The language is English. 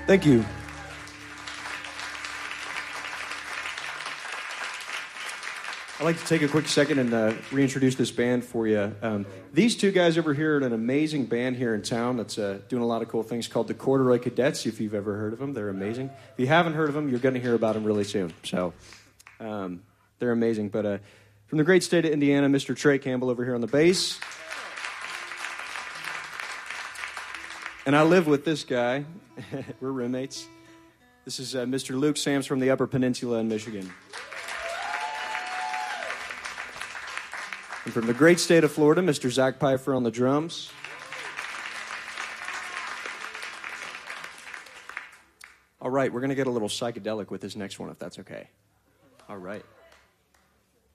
Thank you. I'd like to take a quick second and reintroduce this band for you. These two guys over here are an amazing band here in town that's doing a lot of cool things called the Corduroy Cadets, if you've ever heard of them. They're amazing. If you haven't heard of them, you're going to hear about them really soon. So they're amazing. But from the great state of Indiana, Mr. Trey Campbell over here on the bass. And I live with this guy. We're roommates. This is Mr. Luke Sams from the Upper Peninsula in Michigan. And from the great state of Florida, Mr. Zach Pfeiffer on the drums. All right, we're going to get a little psychedelic with this next one, if that's okay. All right.